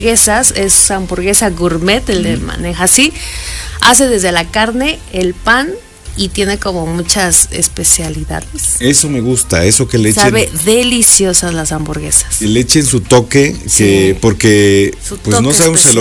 hamburguesas, es hamburguesa gourmet, él le maneja así. Hace desde la carne, el pan y tiene como muchas especialidades. Eso me gusta, eso que le echen. Sabe deliciosas las hamburguesas. Le echen su toque, Sí. porque Su pues no toque sabemos el especial.